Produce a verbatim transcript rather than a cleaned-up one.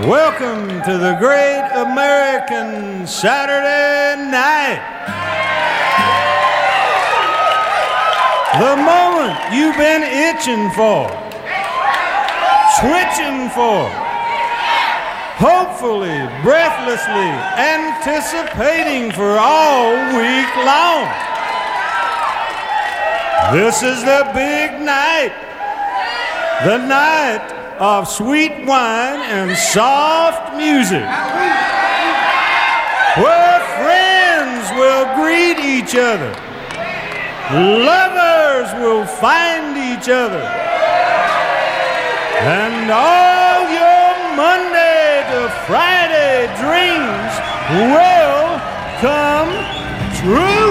Welcome to the great American Saturday night. The moment you've been itching for, switching for, hopefully, breathlessly anticipating for all week long. This is the big night, the night of sweet wine and soft music, where friends will greet each other, lovers will find each other, and all your Monday to Friday dreams will come true.